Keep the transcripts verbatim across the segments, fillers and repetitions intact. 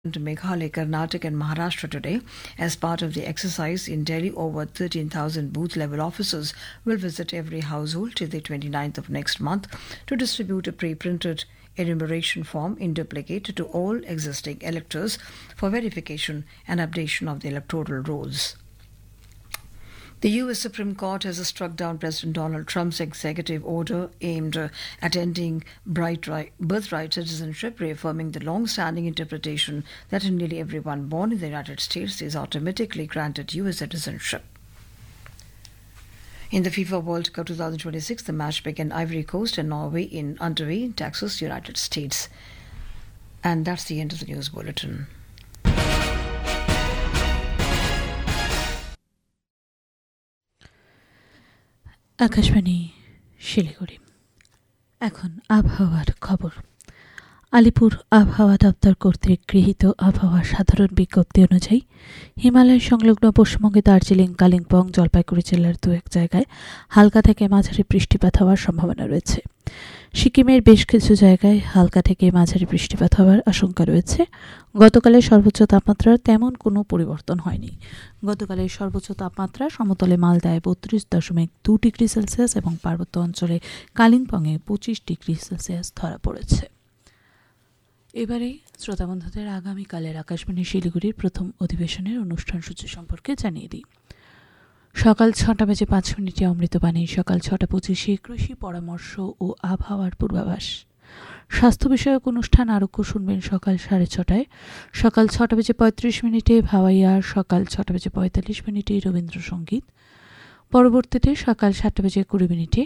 to Meghalaya, Karnataka and Maharashtra today. As part of the exercise in Delhi, over thirteen thousand booth-level officers will visit every household till the twenty-ninth of next month to distribute a pre-printed enumeration form in duplicate to all existing electors for verification and updation of the electoral rolls. The U S Supreme Court has struck down President Donald Trump's executive order aimed at ending birthright citizenship, reaffirming the long-standing interpretation that nearly everyone born in the United States is automatically granted U S citizenship. In the FIFA World Cup twenty twenty-six, the match began Ivory Coast and Norway in underway in Texas, United States. And that's the end of the news bulletin. Akashvani Siliguri. এখন আবহাওয়ার খবর। আলিপুর আবহাওয়া দপ্তর কর্তৃক গৃহীত আবহাওয়া সাধারণ বিজ্ঞপ্তি অনুযায়ী হিমালয় সংলগ্ন পশ্চিমবঙ্গে দার্জিলিং, কালিম্পং, জলপাইগুড়ি জেলার দু এক জায়গায় হালকা থেকে মাঝারি বৃষ্টিপাত হওয়ার সম্ভাবনা রয়েছে। সিকিমের বেশ কিছু জায়গায় হালকা থেকে মাঝারি বৃষ্টিপাত হওয়ার আশঙ্কা রয়েছে। গতকালের সর্বোচ্চ তাপমাত্রার তেমন কোনো পরিবর্তন হয়নি। গতকালের সর্বোচ্চ তাপমাত্রা সমতলে মালদায় বত্রিশ দশমিক দু ডিগ্রি সেলসিয়াস এবং পার্বত্য অঞ্চলে কালিম্পংয়ে পঁচিশ ডিগ্রি সেলসিয়াস ধরা পড়েছে। এবারে শ্রোতা বন্ধুদের আগামীকালের আকাশবাণী শিলিগুড়ির প্রথম অধিবেশনের অনুষ্ঠান সূচি সম্পর্কে জানিয়ে দিই। সকাল ছটা বেজে পাঁচ মিনিটে অমৃতবাণী, সকাল ছটা পঁচিশে কৃষি পরামর্শ ও আবহাওয়ার পূর্বাভাস, স্বাস্থ্য বিষয়ক অনুষ্ঠান আরোগ্য শুনবেন সকাল সাড়ে ছটায়। সকাল ছটা বেজে পঁয়ত্রিশ মিনিটে ভাওয়াইয়া, সকাল ছটা বেজে পঁয়তাল্লিশ মিনিটে রবীন্দ্রসঙ্গীত, পরবর্তীতে সকাল সাতটা বেজে কুড়ি মিনিটে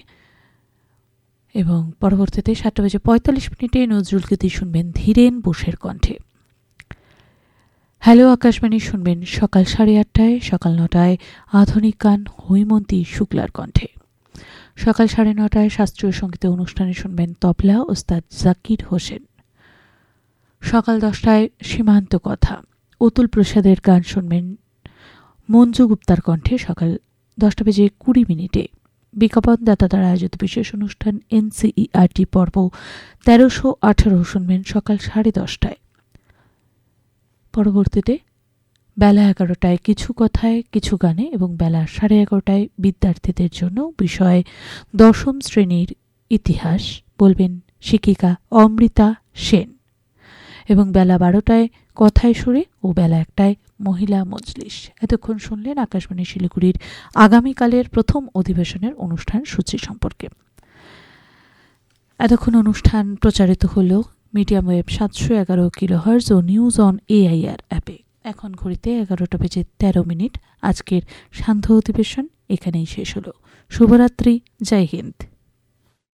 এবং পরবর্তীতে সাতটা বেজে পঁয়তাল্লিশ মিনিটে নজরুল গীতি শুনবেন ধীরেন বোসের কণ্ঠে। হ্যালো আকাশবাণী শুনবেন সকাল সাড়ে আটটায়। সকাল নটায় আধুনিক গান হৈমন্তী শুক্লার কণ্ঠে। সকাল সাড়ে নটায় শাস্ত্রীয় সঙ্গীত অনুষ্ঠানে শুনবেন তবলা ওস্তাদ জাকির হোসেন। সকাল দশটায় সীমান্ত কথা, অতুল প্রসাদের গান শুনবেন মঞ্জু গুপ্তার কণ্ঠে সকাল দশটা বেজে কুড়ি মিনিটে। বিজ্ঞাপন দাতা দ্বারা আয়োজিত বিশেষ অনুষ্ঠান এনসিইআরটি পর্ব তেরোশো আঠারো শুনবেন সকাল সাড়ে দশটায়। পরবর্তীতে বেলা এগারোটায় কিছু কথায় কিছু গানে এবং বেলা সাড়ে এগারোটায় বিদ্যার্থীদের জন্য বিষয় দশম শ্রেণীর ইতিহাস বলবেন শিক্ষিকা অমৃতা সেন এবং বেলা বারোটায় কথায় সুরে ও বেলা একটায় মহিলা মজলিস। এতক্ষণ শুনলেন আকাশবাণী শিলিগুড়ির আগামীকালের প্রথম অধিবেশনের অনুষ্ঠান সূচি সম্পর্কে। এতক্ষণ অনুষ্ঠান প্রচারিত হল মিডিয়াম ওয়েভ সাতশো এগারো kilohertz O news on AIR অ্যাপে। এখন ঘড়িতে এগারোটা বেজে তেরো মিনিট। আজকের সান্ধ্য অধিবেশন এখানেই শেষ হল। শুভরাত্রি, জয় হিন্দ।